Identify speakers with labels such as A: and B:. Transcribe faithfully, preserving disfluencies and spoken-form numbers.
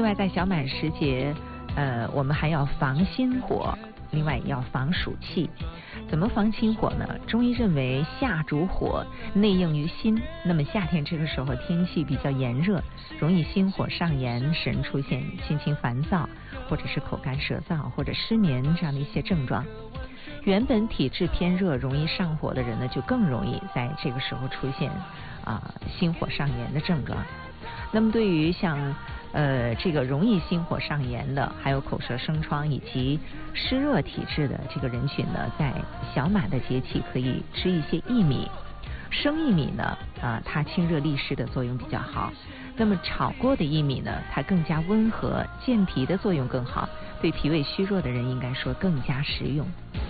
A: 外，在小满时节，呃，我们还要防心火，另外也要防暑气。怎么防心火呢？中医认为夏主火，内应于心。那么夏天这个时候天气比较炎热，容易心火上炎，使人出现心情烦躁，或者是口干舌燥，或者失眠这样的一些症状。原本体质偏热、容易上火的人呢，就更容易在这个时候出现啊、呃、心火上炎的症状。那么对于像呃这个容易心火上炎的，还有口舌生疮以及湿热体质的这个人群呢，在小满的节气可以吃一些薏米。生薏米呢，啊、呃，它清热利湿的作用比较好。那么炒过的薏米呢，它更加温和，健脾的作用更好，对脾胃虚弱的人应该说更加实用。